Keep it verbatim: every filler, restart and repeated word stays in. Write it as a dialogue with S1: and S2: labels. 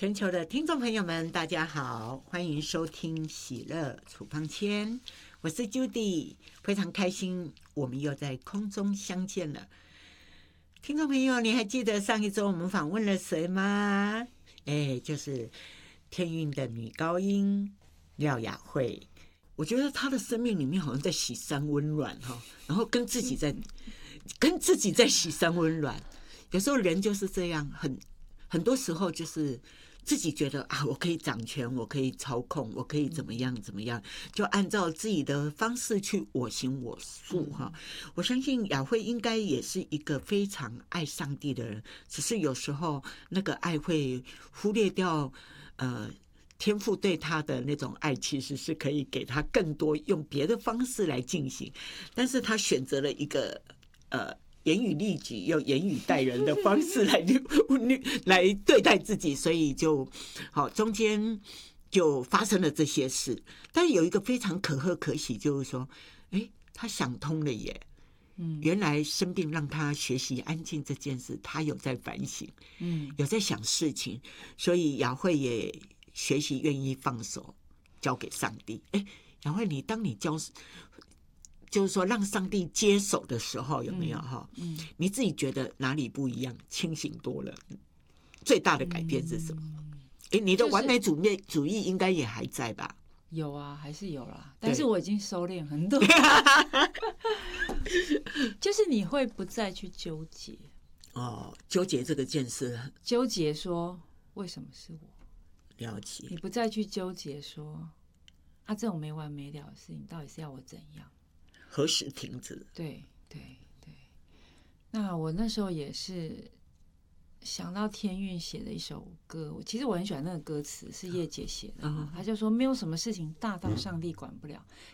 S1: 全球的听众朋友们，大家好，欢迎收听喜乐处方签，我是 Judy， 非常开心我们又在空中相见了。听众朋友，你还记得上一周我们访问了谁吗？哎，就是天韵的女高音廖雅慧。我觉得她的生命里面好像在洗三温暖哈，然后跟自己在跟自己在洗三温暖。有时候人就是这样，很很多时候就是自己觉得啊，我可以掌权，我可以操控，我可以怎么样怎么样，就按照自己的方式去我行我素哈。我相信雅慧应该也是一个非常爱上帝的人，只是有时候那个爱会忽略掉呃。天父对他的那种爱，其实是可以给他更多用别的方式来进行，但是他选择了一个呃严于律己又严以待人的方式来来对待自己，所以就好中间就发生了这些事。但有一个非常可贺可喜，就是说，哎，他想通了耶。嗯，原来生病让他学习安静这件事，他有在反省，嗯，有在想事情，所以雅慧也学习愿意放手交给上帝。哎，雅慧，你当你交就是说让上帝接手的时候，有没有哈、嗯嗯？你自己觉得哪里不一样？清醒多了，最大的改变是什么？哎、嗯，你的完美主义主义应该也还在吧？
S2: 有啊，还是有啦，但是我已经收敛很多。就是你会不再去纠结
S1: 哦，纠结这个件事，
S2: 纠结说为什么是我？
S1: 了解，
S2: 你不再去纠结说啊，这种没完没了的事情，到底是要我怎样？
S1: 何时停止？
S2: 对对对。那我那时候也是想到天韵写的一首歌，其实我很喜欢那个歌词，是叶姐写的、嗯、她就说没有什么事情大到上帝管不了，